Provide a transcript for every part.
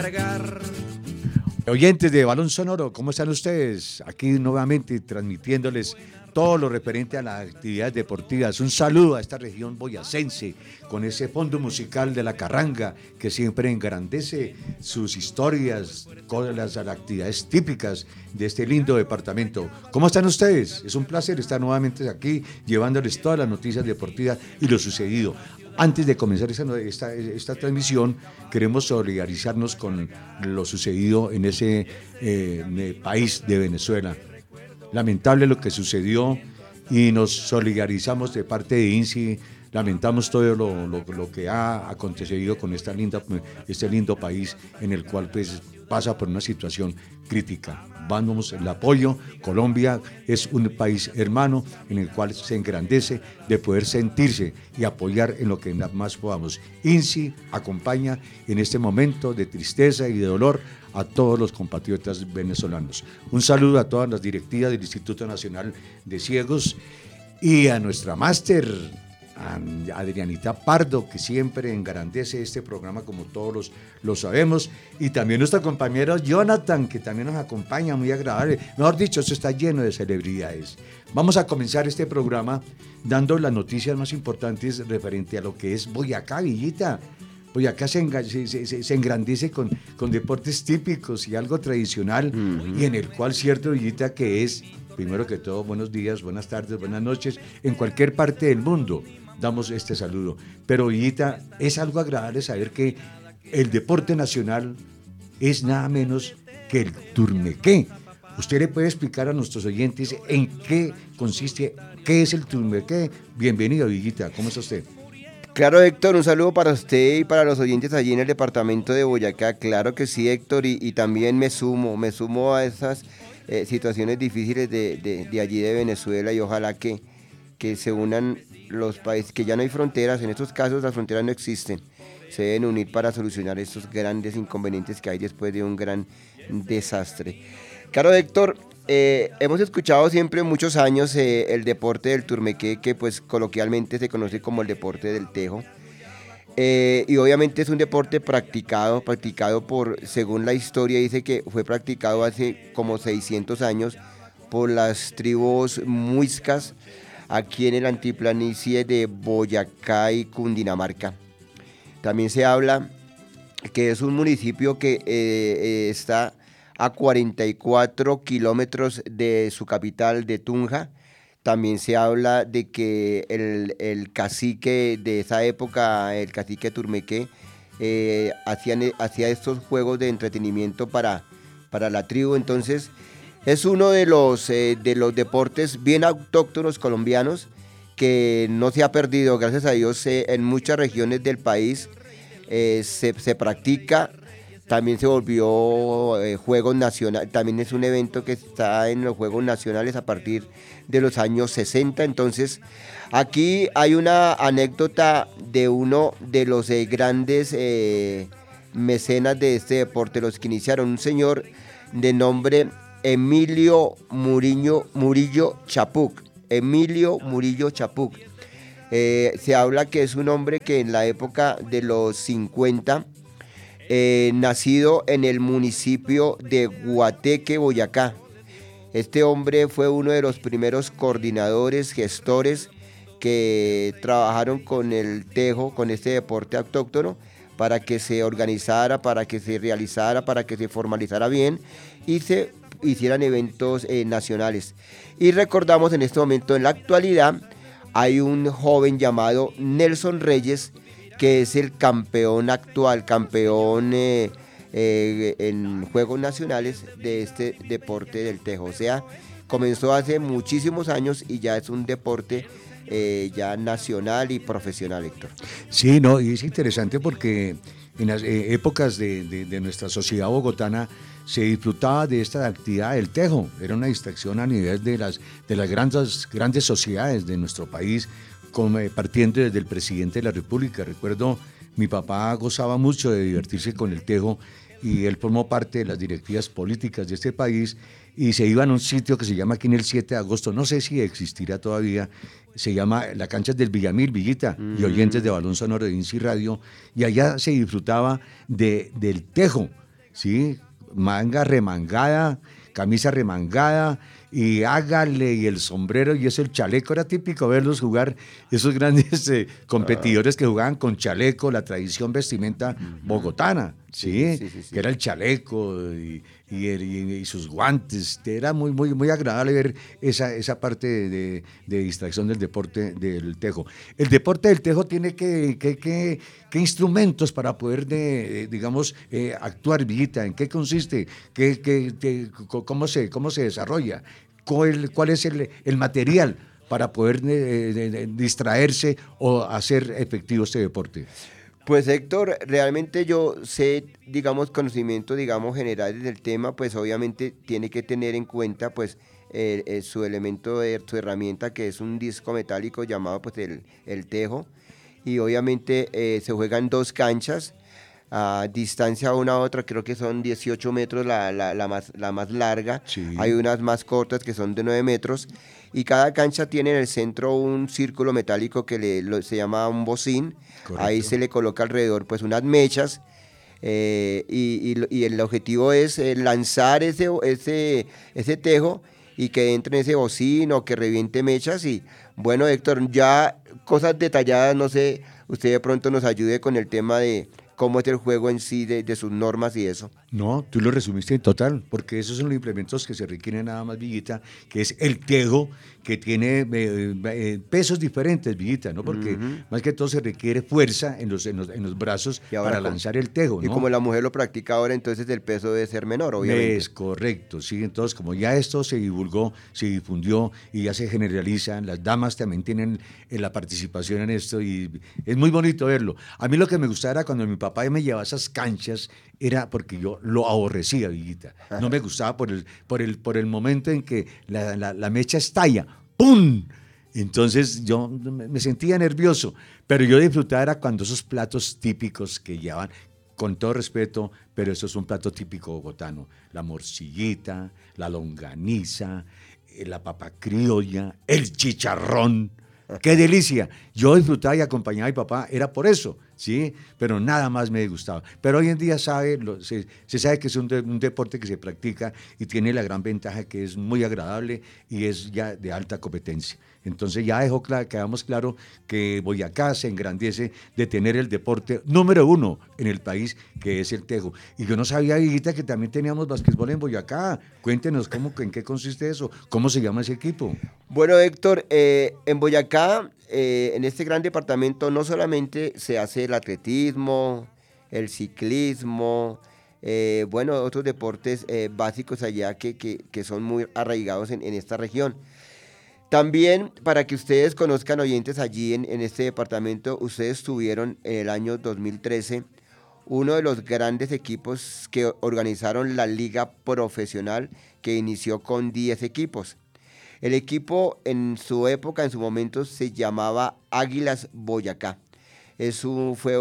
cargar. Oyentes de Balón Sonoro, ¿cómo están ustedes? Aquí nuevamente transmitiéndoles todo lo referente a las actividades deportivas. Un saludo a esta región boyacense con ese fondo musical de la carranga que siempre engrandece sus historias con las actividades típicas de este lindo departamento. ¿Cómo están ustedes? Es un placer estar nuevamente aquí llevándoles todas las noticias deportivas y lo sucedido. Antes de comenzar esta transmisión, queremos solidarizarnos con lo sucedido en ese país de Venezuela. Lamentable lo que sucedió y nos solidarizamos de parte de INSI. Lamentamos todo lo que ha acontecido con este lindo país en el cual pues, pasa por una situación crítica. Vamos el apoyo. Colombia es un país hermano en el cual se engrandece de poder sentirse y apoyar en lo que más podamos. INSI acompaña en este momento de tristeza y de dolor a todos los compatriotas venezolanos. Un saludo a todas las directivas del Instituto Nacional de Ciegos y a nuestra máster, a Adrianita Pardo, que siempre engrandece este programa como todos lo sabemos, y también nuestro compañero Jonathan, que también nos acompaña, muy agradable. Mejor dicho, esto está lleno de celebridades. Vamos a comenzar este programa dando las noticias más importantes referente a lo que es Boyacá, Villita. Boyacá se engrandece con deportes típicos y algo tradicional, y en el cual cierto, Villita, que es, primero que todo, buenos días, buenas tardes, buenas noches, en cualquier parte del mundo damos este saludo. Pero, Villita, es algo agradable saber que el deporte nacional es nada menos que el turmequé. ¿Usted le puede explicar a nuestros oyentes en qué consiste, qué es el turmequé? Bienvenido, Villita, ¿cómo está usted? Claro, Héctor, un saludo para usted y para los oyentes allí en el departamento de Boyacá. Claro que sí, Héctor, y también me sumo a esas situaciones difíciles de allí de Venezuela, y ojalá que se unan los países, que ya no hay fronteras. En estos casos las fronteras no existen, se deben unir para solucionar estos grandes inconvenientes que hay después de un gran desastre. Claro, Héctor, hemos escuchado siempre muchos años el deporte del turmequé, que pues coloquialmente se conoce como el deporte del tejo, y obviamente es un deporte practicado por, según la historia dice que fue practicado hace como 600 años por las tribus muiscas aquí en el altiplanicie de Boyacá y Cundinamarca. También se habla que es un municipio que está a 44 kilómetros de su capital, de Tunja. También se habla de que el cacique de esa época, el cacique turmequé, hacía estos juegos de entretenimiento para la tribu. Entonces, es uno de los deportes bien autóctonos colombianos que no se ha perdido, gracias a Dios. En muchas regiones del país se practica. También se volvió Juegos Nacionales, también es un evento que está en los Juegos Nacionales a partir de los años 60. Entonces, aquí hay una anécdota de uno de los grandes mecenas de este deporte, los que iniciaron, un señor de nombre Emilio Murillo Chapuk. Emilio Murillo Chapuk. Se habla que es un hombre que en la época de los 50, nacido en el municipio de Guateque, Boyacá. Este hombre fue uno de los primeros coordinadores, gestores que trabajaron con el tejo, con este deporte autóctono, para que se organizara, para que se realizara, para que se formalizara bien y se hicieran eventos nacionales. Y recordamos en este momento, en la actualidad, hay un joven llamado Nelson Reyes, que es el campeón actual, campeón en Juegos Nacionales de este deporte del tejo. O sea, comenzó hace muchísimos años y ya es un deporte ya nacional y profesional, Héctor. Sí, no, y es interesante porque en las épocas de nuestra sociedad bogotana se disfrutaba de esta actividad del tejo. Era una distracción a nivel de las grandes sociedades de nuestro país, partiendo desde el presidente de la República. Recuerdo, mi papá gozaba mucho de divertirse con el tejo y él formó parte de las directivas políticas de este país y se iban a un sitio que se llama aquí en el 7 de agosto, no sé si existirá todavía, se llama la cancha del Villamil, Villita, y oyentes de Balón Sonoro de INSI Radio, y allá se disfrutaba del tejo. ¿sí? Manga remangada, camisa remangada, y hágale, y el sombrero, y eso, el chaleco, era típico verlos jugar, esos grandes competidores que jugaban con chaleco, la tradición vestimenta bogotana, ¿sí? Sí. Que era el chaleco y sus guantes, era muy agradable ver esa parte de distracción del deporte del tejo. El deporte del tejo tiene ¿qué instrumentos para poder, digamos, actuar, Villita? ¿En qué consiste? ¿Cómo se desarrolla? ¿Cuál es el material para poder distraerse o hacer efectivo este deporte? Pues Héctor, realmente yo sé, digamos, conocimiento, digamos, generales del tema, pues obviamente tiene que tener en cuenta, pues, su elemento, su herramienta, que es un disco metálico llamado, pues, el tejo, y obviamente se juegan dos canchas, a distancia una a otra, creo que son 18 metros la más larga, hay Sí, unas más cortas que son de 9 metros, y cada cancha tiene en el centro un círculo metálico que se llama un bocín. Ahí correcto. se le coloca alrededor pues unas mechas, y el objetivo es lanzar ese tejo y que entre en ese bocín o que reviente mechas. Y bueno, Héctor, ya cosas detalladas, no sé, usted de pronto nos ayude con el tema de cómo es el juego en sí, de sus normas y eso. No, tú lo resumiste en total, porque esos son los implementos que se requieren nada más, Villita, que es el tejo, que tiene pesos diferentes, Villita, ¿no? Porque Ujú. más que todo se requiere fuerza en los brazos Y ahora, para lanzar el tejo, y como ¿no? la mujer lo practica ahora, entonces el peso debe ser menor, Es obviamente. correcto, sí. Entonces, como ya esto se divulgó, se difundió y ya se generaliza, las damas también tienen la participación en esto y es muy bonito verlo. A mí lo que me gustaba era cuando mi papá me llevaba a esas canchas, era porque yo lo aborrecía, Villita. No me gustaba por el momento en que la mecha estalla, ¡pum! Entonces yo me sentía nervioso, pero yo disfrutaba era cuando esos platos típicos que llevaban, con todo respeto, pero eso es un plato típico bogotano. La morcillita, la longaniza, la papa criolla, el chicharrón. ¡Qué delicia! Yo disfrutaba y acompañaba a mi papá, era por eso, ¿sí? Pero nada más me gustaba. Pero hoy en día se sabe que es un deporte que se practica y tiene la gran ventaja que es muy agradable y es ya de alta competencia. Entonces ya quedamos claro que Boyacá se engrandece de tener el deporte número uno en el país, que es el tejo. Y yo no sabía, Higuita, que también teníamos basquetbol en Boyacá. Cuéntenos en qué consiste eso, cómo se llama ese equipo. Bueno, Héctor, en Boyacá, en este gran departamento, no solamente se hace el atletismo, el ciclismo, bueno, otros deportes básicos allá que son muy arraigados en esta región. También, para que ustedes conozcan, oyentes, allí en este departamento, ustedes tuvieron en el año 2013 uno de los grandes equipos que organizaron la liga profesional, que inició con 10 equipos. El equipo en su época, en su momento, se llamaba Águilas Boyacá. Fue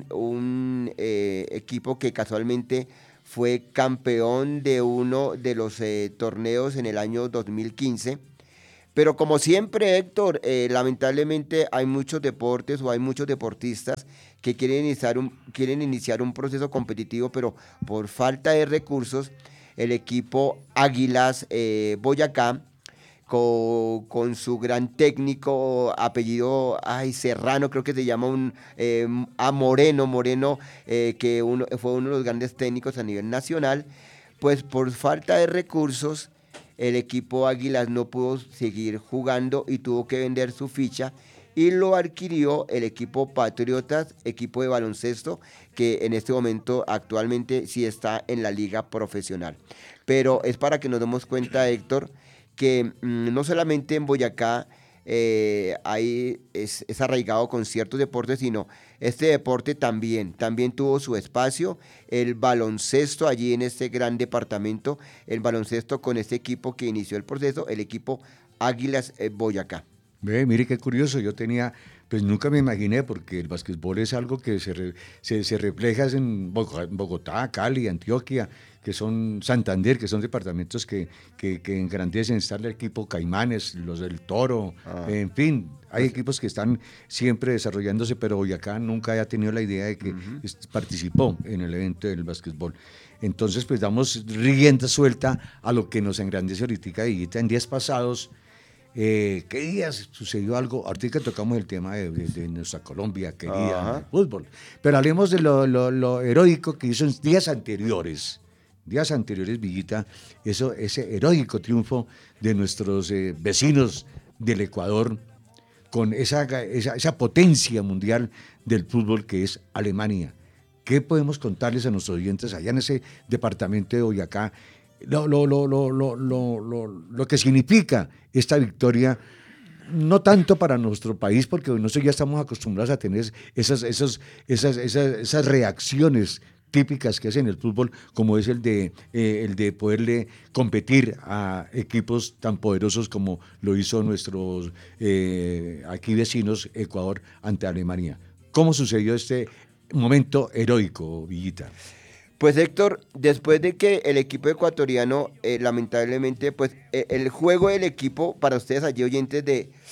un equipo que casualmente fue campeón de uno de los torneos en el año 2015. Pero como siempre, Héctor, lamentablemente hay muchos deportes o hay muchos deportistas que quieren iniciar un proceso competitivo, pero por falta de recursos, el equipo Águilas Boyacá, con su gran técnico, apellido Serrano, creo que se llama Moreno, fue uno de los grandes técnicos a nivel nacional, pues por falta de recursos, el equipo Águilas no pudo seguir jugando y tuvo que vender su ficha y lo adquirió el equipo Patriotas, equipo de baloncesto, que en este momento actualmente sí está en la liga profesional. Pero es para que nos demos cuenta, Héctor, que no solamente en Boyacá es arraigado con ciertos deportes, sino este deporte también tuvo su espacio, el baloncesto allí en este gran departamento, el baloncesto con este equipo que inició el proceso, el equipo Águilas Boyacá. Ve, mire qué curioso, yo tenía, pues nunca me imaginé, porque el básquetbol es algo que se refleja en Bogotá, Cali, Antioquia, que son Santander, que son departamentos que engrandecen. Está el equipo Caimanes, los del Toro, en fin, hay equipos que están siempre desarrollándose, pero Boyacá nunca haya tenido la idea de que participó en el evento del básquetbol. Entonces, pues damos rienda suelta a lo que nos engrandece ahorita, Higuita, en días pasados. ¿Qué días sucedió algo? Ahorita tocamos el tema de nuestra Colombia querida, Ajá. del fútbol, pero hablemos de lo heroico que hizo en días anteriores, Villita, ese heroico triunfo de nuestros vecinos del Ecuador, con esa potencia mundial del fútbol que es Alemania. ¿Qué podemos contarles a nuestros oyentes allá en ese departamento de Boyacá? Lo que significa esta victoria, no tanto para nuestro país, porque nosotros ya estamos acostumbrados a tener esas reacciones típicas que hacen el fútbol, como es el de poderle competir a equipos tan poderosos como lo hizo nuestros aquí vecinos, Ecuador, ante Alemania. ¿Cómo sucedió este momento heroico, Villita? Pues Héctor, después de que el equipo ecuatoriano, lamentablemente, pues el juego del equipo, para ustedes allí oyentes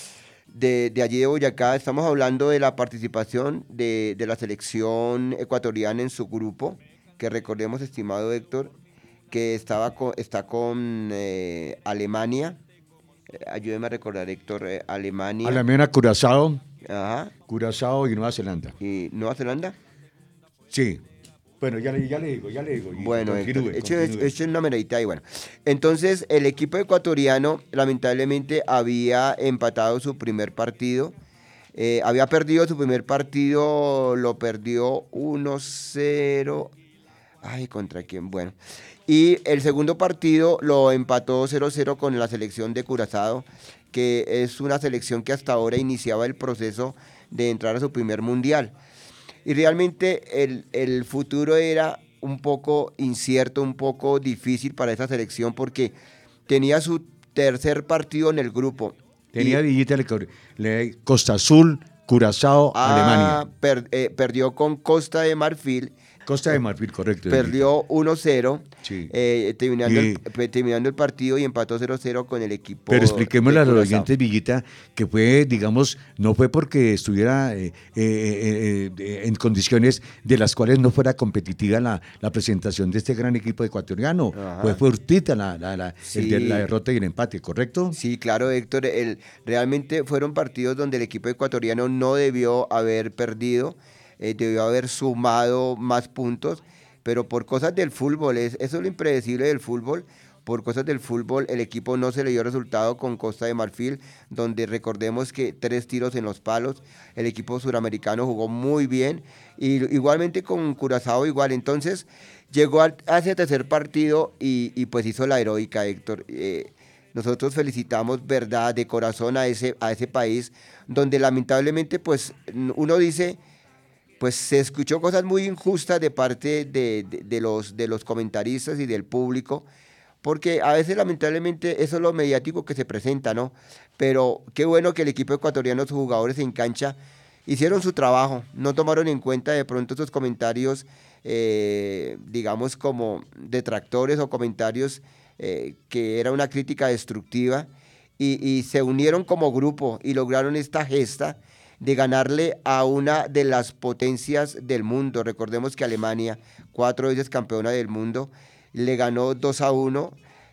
de allí de Boyacá, estamos hablando de la participación de la selección ecuatoriana en su grupo, que recordemos, estimado Héctor, que está con Alemania. Ayúdeme a recordar, Héctor, Alemania. Alemania, Curazao, Ajá. Curazao y Nueva Zelanda. ¿Y Nueva Zelanda? Sí. Bueno, ya le digo. Bueno, Continúe. eche una miradita ahí, bueno. Entonces, el equipo ecuatoriano lamentablemente había empatado su primer partido. Había perdido su primer partido, lo perdió 1-0. Ay, ¿contra quién? Bueno. Y el segundo partido lo empató 0-0 con la selección de Curazao, que es una selección que hasta ahora iniciaba el proceso de entrar a su primer mundial. Y realmente el futuro era un poco incierto, un poco difícil para esa selección porque tenía su tercer partido en el grupo. Tenía Villita Costa Azul, Curazao, Alemania. Perdió con Costa de Marfil. Costa de Marfil, correcto. Perdió 1-0, Sí. terminando el partido y empató 0-0 con el equipo. Pero expliquémosle a los Curazao. oyentes, Villita, que fue, digamos, no fue porque estuviera en condiciones de las cuales no fuera competitiva la presentación de este gran equipo ecuatoriano. Ajá. Fue fortuita la Sí. derrota y el empate, ¿correcto? Sí, claro, Héctor. Realmente fueron partidos donde el equipo ecuatoriano no debió haber perdido, debió haber sumado más puntos, pero por cosas del fútbol, eso es lo impredecible del fútbol. Por cosas del fútbol, el equipo no se le dio resultado con Costa de Marfil, donde recordemos que 3 tiros en los palos, el equipo suramericano jugó muy bien, y igualmente con Curazao igual. Entonces llegó a ese tercer partido y pues hizo la heroica, Héctor. Nosotros felicitamos, verdad, de corazón a ese país, donde lamentablemente pues uno dice, pues se escuchó cosas muy injustas de parte de los comentaristas y del público, porque a veces lamentablemente eso es lo mediático que se presenta, ¿no? Pero qué bueno que el equipo ecuatoriano, sus jugadores en cancha, hicieron su trabajo, no tomaron en cuenta de pronto esos comentarios, digamos como detractores o comentarios que era una crítica destructiva, y se unieron como grupo y lograron esta gesta de ganarle a una de las potencias del mundo. Recordemos que Alemania, 4 veces campeona del mundo, le ganó 2-1